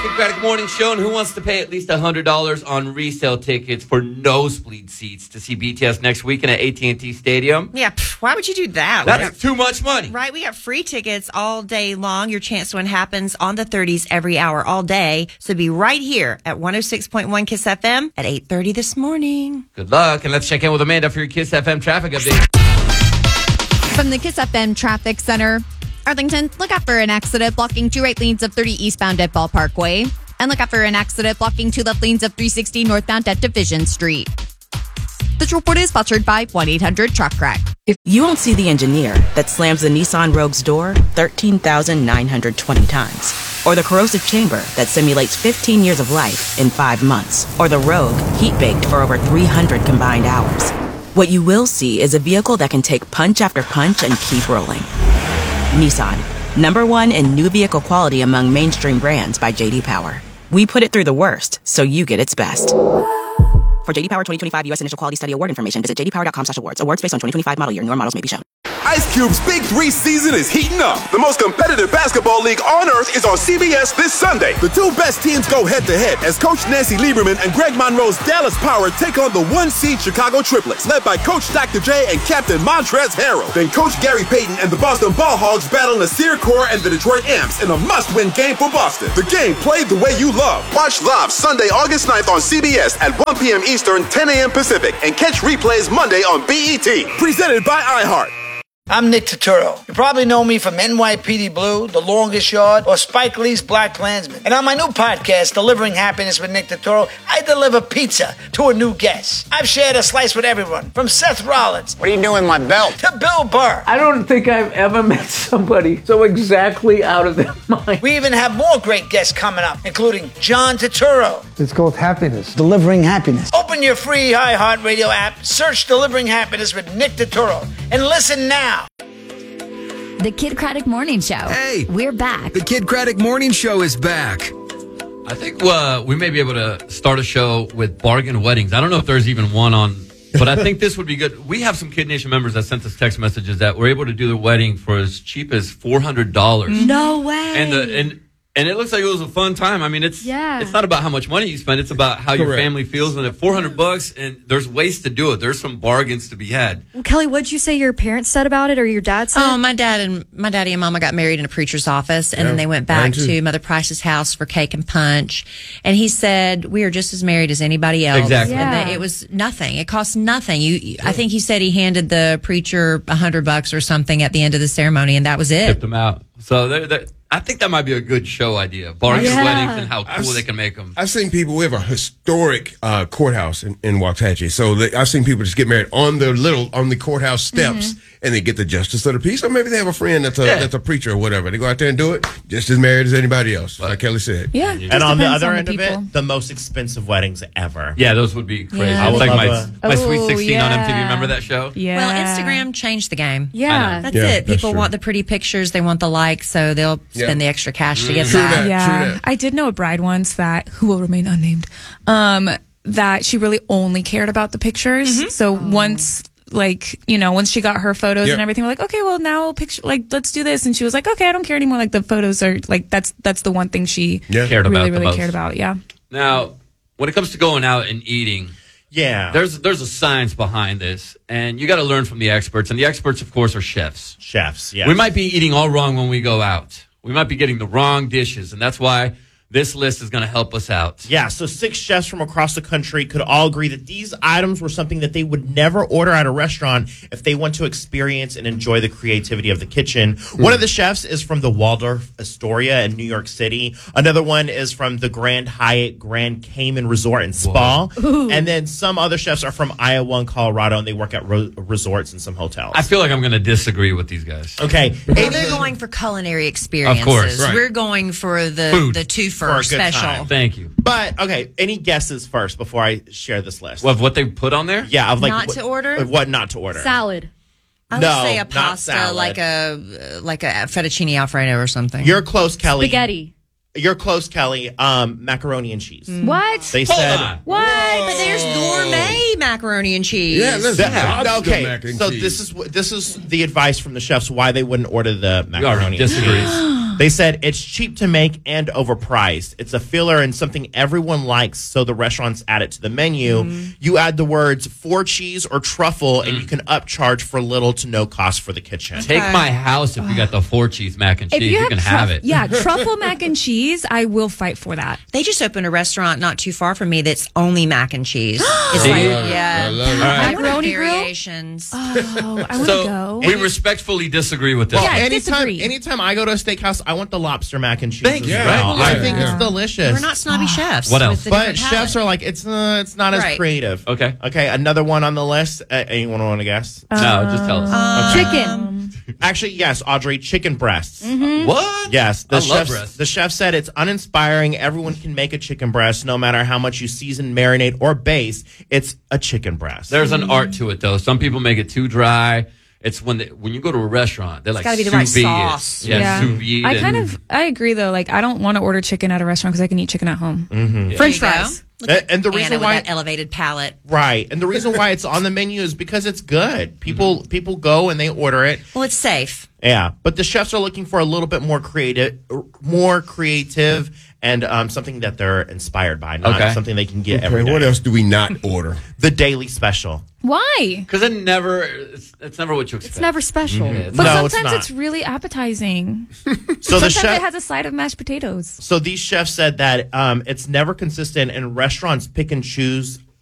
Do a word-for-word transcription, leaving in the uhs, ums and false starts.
Kid Craddock Morning Show, and who wants to pay at least one hundred dollars on resale tickets for nosebleed seats to see B T S next weekend at A T and T Stadium? Yeah, pff, why would you do that? That's got, too much money. Right, we got free tickets all day long. Your chance to win happens on the thirties every hour, all day. So be right here at one oh six point one KISS F M at eight thirty this morning. Good luck, and let's check in with Amanda for your KISS F M traffic update. From the KISS F M Traffic Center, Arlington, look out for an accident blocking two right lanes of thirty eastbound at Ball Parkway. And look out for an accident blocking two left lanes of three sixty northbound at Division Street. This report is sponsored by one eight hundred truck wreck. If you won't see the engineer that slams the Nissan Rogue's door thirteen thousand nine hundred twenty times, or the corrosive chamber that simulates fifteen years of life in five months, or the Rogue heat-baked for over three hundred combined hours, what you will see is a vehicle that can take punch after punch and keep rolling. Nissan, number one in new vehicle quality among mainstream brands by J D Power. We put it through the worst, so you get its best. For J D Power twenty twenty-five U S Initial Quality Study Award information, visit j d power dot com slash awards. Awards based on twenty twenty-five model year. Newer models may be shown. Ice Cube's Big Three season is heating up. The most competitive basketball league on earth is on C B S this Sunday. The two best teams go head-to-head as Coach Nancy Lieberman and Greg Monroe's Dallas Power take on the one-seed Chicago Triplets, led by Coach Doctor J and Captain Montrezl Harrell. Then Coach Gary Payton and the Boston Ball Hogs battle Nasir Kaur and the Detroit Amps in a must-win game for Boston. The game played the way you love. Watch live Sunday, August ninth on C B S at one p.m. Eastern, ten a.m. Pacific, and catch replays Monday on B E T. Presented by iHeart. I'm Nick Turturro. You probably know me from N Y P D Blue, The Longest Yard, or Spike Lee's Black Klansman. And on my new podcast, Delivering Happiness with Nick Turturro, I deliver pizza to a new guest. I've shared a slice with everyone, from Seth Rollins. What are you doing with my belt? To Bill Burr. I don't think I've ever met somebody so exactly out of their mind. We even have more great guests coming up, including John Turturro. It's called Happiness. Delivering Happiness. Open your free iHeartRadio app, search Delivering Happiness with Nick Turturro, and listen now. The Kid Craddock Morning Show. Hey, we're back. The Kid Craddock Morning Show is back. I think uh, we may be able to start a show with bargain weddings. I don't know if there's even one on, but I think this would be good. We have some Kid Nation members that sent us text messages that were able to do the wedding for as cheap as four hundred dollars. No way. And the and and it looks like it was a fun time. I mean, it's yeah. it's not about how much money you spend. It's about how your Correct. family feels. And at four hundred bucks, and there's ways to do it. There's some bargains to be had. Well, Kelly, what'd you say your parents said about it, or your dad said? Oh, my dad and my daddy and mama got married in a preacher's office, and Yeah, then they went mine back too. to Mother Price's house for cake and punch. And he said, "We are just as married as anybody else." Exactly. And Yeah. that it was nothing. It cost nothing. You, you I think he said he handed the preacher a hundred bucks or something at the end of the ceremony, and that was it. Tipped them out. So they're, they're, I think that might be a good show idea. Bargain Yeah. weddings and how cool I've they can make them. I've seen people. We have a historic uh, courthouse in, in Waxahachie, so they, I've seen people just get married on the little on the courthouse steps, Mm-hmm. and they get the justice of the peace. Or maybe they have a friend that's a Yeah. that's a preacher or whatever. They go out there and do it, just as married as anybody else, like Kelly said. yeah. And on the other on end the of people. it, the most expensive weddings ever. Yeah, those would be crazy. Yeah. I would Like love my, a- my Sweet Oh, sixteen on M T V. yeah. Remember that show? Yeah. Well, Instagram changed the game. Yeah. That's Yeah, it. that's People true. want the pretty pictures. They want the likes, so they'll spend Yeah. the extra cash to get True that. that. True Yeah, that. I did know a bride once that who will remain unnamed. Um, that she really only cared about the pictures. So once, like you know, once she got her photos Yep. and everything, we're like, okay, well now picture, like let's do this. And she was like, okay, I don't care anymore. Like the photos are like that's that's the one thing she Yeah. Cared about really the really most. cared about. Yeah. Now, when it comes to going out and eating, Yeah. there's there's a science behind this, and you got to learn from the experts. And the experts, of course, are chefs. Chefs, yeah. We might be eating all wrong when we go out. We might be getting the wrong dishes, and that's why this list is going to help us out. Yeah, so six chefs from across the country could all agree that these items were something that they would never order at a restaurant if they want to experience and enjoy the creativity of the kitchen. One of the chefs is from the Waldorf Astoria in New York City. Another one is from the Grand Hyatt Grand Cayman Resort and Spa. And then some other chefs are from Iowa and Colorado, and they work at ro- resorts and some hotels. I feel like I'm going to disagree with these guys. Okay. Well, they're going for culinary experiences. Of course, right. We're going for the Food. the two For a for good special. time. Thank you. But, okay, any guesses first before I share this list? What, what they put on there? Yeah, of like Not what, to order? of What not to order? Salad. I would No, say a not pasta, salad. like a like a fettuccine alfredo or something. You're close, Kelly. Spaghetti. You're close, Kelly. Um, macaroni and cheese. What? They Hold said. on. What? But there's gourmet macaroni and cheese. Yeah, listen, That- Bob's okay, got mac and so cheese. this is wh- this is the advice from the chefs why they wouldn't order the We already macaroni. and disagree. cheese. They said it's cheap to make and overpriced. It's a filler and something everyone likes, so the restaurants add it to the menu. Mm. You add the words four cheese or truffle, mm. and you can upcharge for little to no cost for the kitchen. Take okay. my house if you got the four cheese mac and cheese. You, you can truff- have it. Yeah, truffle mac and cheese, I will fight for that. They just opened a restaurant not too far from me that's only mac and cheese. It's like, yeah, right. macaroni variations. Oh, I want to so go. We respectfully disagree with this. Well, yeah, anytime, disagree. anytime I go to a steakhouse, I want the lobster mac and cheese. Thank as you. well. Yeah, I yeah, think yeah. it's delicious. We're not snobby chefs. What else? But chefs are like, it's uh, it's not right. as creative. Okay. Okay, another one on the list. Uh, anyone want to guess? Um, no, just tell us. Um, okay. Chicken. Actually, yes, Audrey, chicken breasts. Mm-hmm. What? Yes. The I chef, love breasts. The chef said it's uninspiring. Everyone can make a chicken breast, no matter how much you season, marinate, or base. It's a chicken breast. There's an art to it, though. Some people make it too dry. It's when they, when you go to a restaurant, they're it's like gotta be the sous right vide. sauce. Yeah, yeah. sous vide. I kind and- of I agree though. Like I don't want to order chicken at a restaurant because I can eat chicken at home. Mm-hmm. Yeah. French fries. And, and the reason Anna why with that elevated palate, right, and the reason why it's on the menu is because it's good. People mm-hmm. people go and they order it. Well, it's safe. Yeah, but the chefs are looking for a little bit more creative, more creative, and um, something that they're inspired by, not okay. something they can get okay, every day. What else do we not order? The daily special. Why? Because it never, it's, it's never what you expect. It's never special. Mm-hmm. But No, it's sometimes not. it's, really appetizing. So sometimes the chef, it has a side of mashed potatoes. So these chefs said that um, it's never consistent, and restaurants pick and choose